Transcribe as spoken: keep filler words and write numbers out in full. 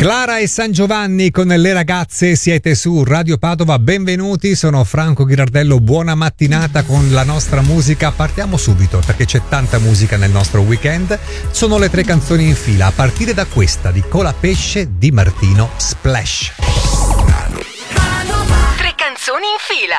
Clara e San Giovanni con le ragazze, siete su Radio Padova, benvenuti, sono Franco Ghirardello, buona mattinata con la nostra musica. Partiamo subito perché c'è tanta musica nel nostro weekend. Sono le tre canzoni in fila, a partire da questa di Colapesce di Martino, Splash. Tre canzoni in fila.